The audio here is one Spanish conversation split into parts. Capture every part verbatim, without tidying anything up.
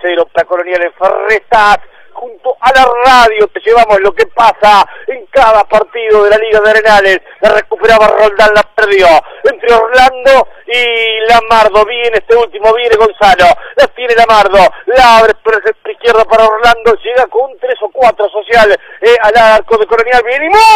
cero para Colonial en Ferretas. Junto a la radio te llevamos lo que pasa en cada partido de la Liga de Arenales. La recuperaba Roldán, la perdió entre Orlando y Lamardo. Viene este último, viene Gonzalo, la tiene Lamardo, la abre por el centro izquierdo para Orlando, llega con tres o cuatro social eh, al arco de Colonial. Viene y ¡no!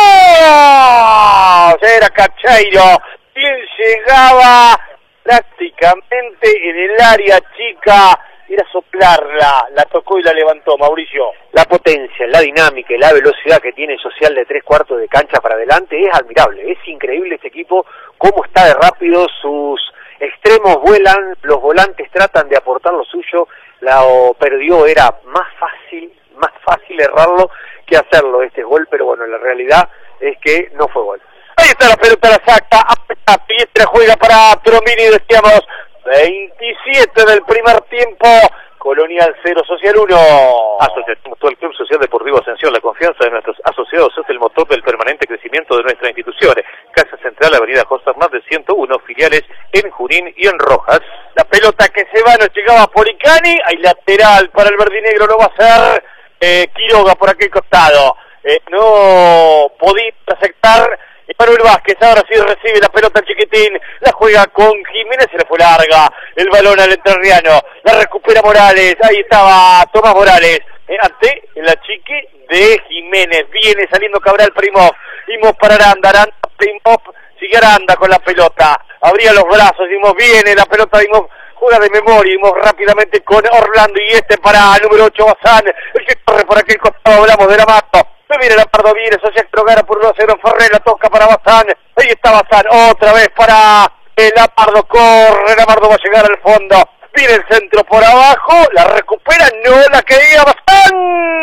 Era Cacheiro, quien llegaba prácticamente en el área chica. Era soplarla, la tocó y la levantó, Mauricio. La potencia, la dinámica y la velocidad que tiene Social de tres cuartos de cancha para adelante es admirable. Es increíble este equipo, cómo está de rápido, sus extremos vuelan, los volantes tratan de aportar lo suyo. La perdió, era más fácil, más fácil errarlo que hacerlo este gol, pero bueno, la realidad es que no fue gol. Ahí está la pelota, la saca, Pietra juega para Tromini, decíamos, veintisiete del primer tiempo, Colonial cero, Social uno. Asociación Mutual Club Social Deportivo Ascensión, la confianza de nuestros asociados es el motor del permanente crecimiento de nuestra institución. Casa Central, Avenida José Hernández ciento uno, filiales en Junín y en Rojas. La pelota que se va, nos llegaba Policani, hay lateral para el verdinegro, lo va a hacer eh, Quiroga por aquel costado. Eh, no podía aceptar Manuel Vázquez, ahora sí recibe la pelota chiquitín, la juega con Jiménez, se le fue larga el balón al entrerriano, la recupera Morales, ahí estaba Tomás Morales, eh, ante la chique de Jiménez, viene saliendo Cabral Primov, Imos para Aranda, Aranda, Primov, sigue Aranda con la pelota, abría los brazos, Imos viene, la pelota de Imov, juega de memoria, Imos rápidamente con Orlando y este para el número ocho Bazán, el que corre por aquel costado, hablamos de la mato. Me viene Lamardo, viene Social Trogara por uno a cero, Ferrer la toca para Bazán, ahí está Bazán, otra vez para eh, Lamardo, corre, Lamardo va a llegar al fondo, viene el centro por abajo, la recupera, no la quería Bazán,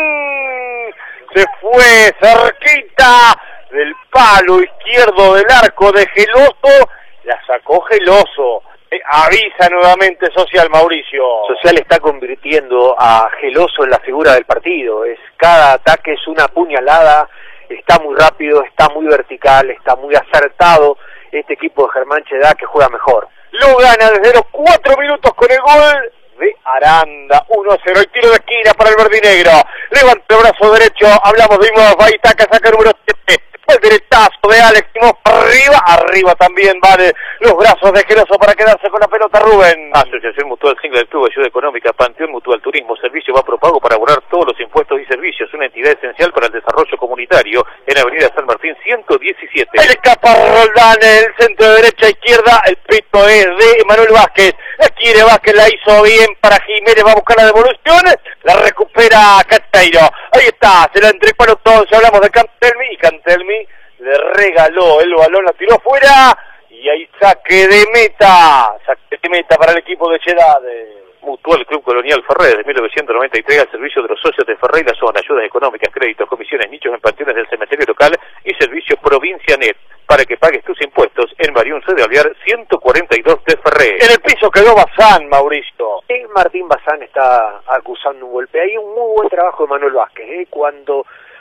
se fue cerquita del palo izquierdo del arco de Geloso, la sacó Geloso. Eh, avisa nuevamente Social, Mauricio. Social está convirtiendo a Geloso en la figura del partido. Es cada ataque es una puñalada, está muy rápido, está muy vertical, está muy acertado. Este equipo de Germán Chedá que juega mejor. Lo gana desde los cuatro minutos con el gol de Aranda, uno a cero, el tiro de esquina para el verdinegro. Levanta el brazo derecho, hablamos de Imos, Baitaca saca el número siete. El derechazo de Alex Imos arriba, arriba también vale los brazos de Geloso para quedarse con la pelota, Rubén. Asociación Mutual Single del Club Ayuda Económica, Panteón Mutual Turismo, servicio va propago para abonar todos los impuestos y servicios, una entidad esencial para el desarrollo comunitario en Avenida San Martín ciento diecisiete. El escapa Roldán en el centro de derecha izquierda, el pito es de Manuel Vázquez, la quiere Vázquez, la hizo bien para Jiménez, va a buscar la devolución, la recupera Cacheiro, ahí está, se la entregó a los todos, hablamos de Cantelmi y Cantelmi le regaló el balón, la tiró fuera y ahí saque de meta, saque de meta para el equipo de Chedá. Mutual Club Colonial Ferrer, desde mil novecientos noventa y tres al servicio de los socios de Ferrer y la zona, ayudas económicas, créditos, comisiones, nichos en panteones del cementerio local y servicio Provincia Net, para que pagues tus impuestos en Marión C de Alvear ciento cuarenta y dos de Ferrer. En el piso quedó Bazán, Mauricio. Sí, Martín Bazán está acusando un golpe. Hay un muy buen trabajo de Manuel Vázquez, ¿eh? Cuando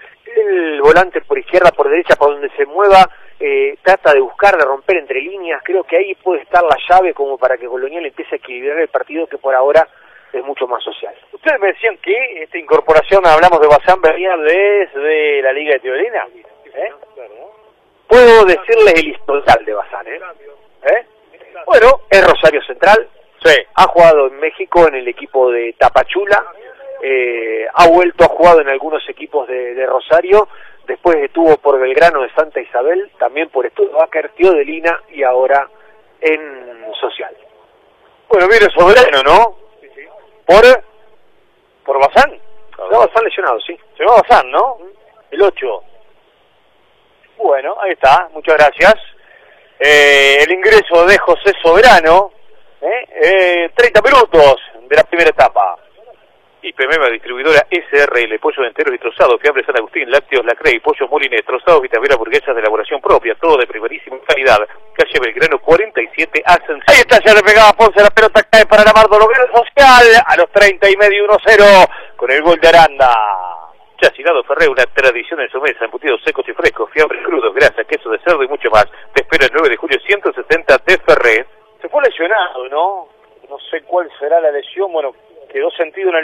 el volante por izquierda, por derecha, por donde se mueva, eh, trata de buscar, de romper entre líneas. Creo que ahí puede estar la llave como para que Colonial empiece a equilibrar el partido, que por ahora es mucho más social. Ustedes me decían que esta incorporación, hablamos de Bazán, venía desde la Liga de Teorina. ¿Eh? Puedo decirles el historial de Bazán, ¿eh? ¿Eh? Bueno, es Rosario Central, sí. Ha jugado en México en el equipo de Tapachula, eh, ha vuelto, ha jugado en algunos equipos de, de Rosario, después estuvo por Belgrano de Santa Isabel, también por Stuttgart, Teodelina y ahora en Social. Bueno, viene Soberano, ¿no? Sí, sí. ¿Por? ¿Por Bazán? Se va Bazán lesionado, sí. Se va Bazán, ¿no? El ocho. Bueno, ahí está, muchas gracias. Eh, el ingreso de José Soberano, ¿eh? Eh, treinta minutos de la primera etapa. I P M E, distribuidora S R L, pollos enteros y trozados, fiambre San Agustín, lácteos Lacrey, pollos Molinet, trozados y también hamburguesas de elaboración propia, todo de primerísima calidad. Calle Belgrano cuarenta y siete, Ascensión. Ahí está, ya le pegaba Ponce, la pelota cae para Lamardo, lo gana Social, a los treinta y medio, uno cero, con el gol de Aranda. Chacinado Ferrer, una tradición en su mesa, embutidos secos y frescos, fiambres crudos, grasa, queso de cerdo y mucho más. Te espero el nueve de julio ciento sesenta de Ferrer. Se fue lesionado, ¿no? No sé cuál será la lesión, bueno, quedó sentido en el